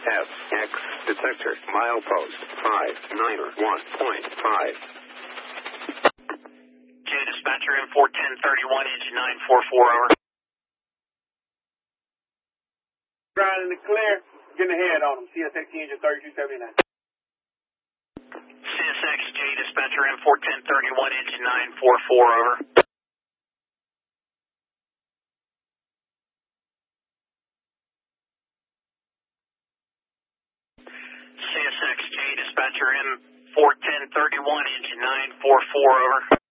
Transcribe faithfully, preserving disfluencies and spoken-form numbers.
S X detector milepost five nine one point five. J dispatcher M four ten thirty-one engine nine four four over. Ground in the clear. Getting ahead on them. C S X engine thirty-two seventy-nine. C S X J dispatcher M four ten thirty-one engine nine four four over. C S X J dispatcher M four ten thirty-one engine nine four four over.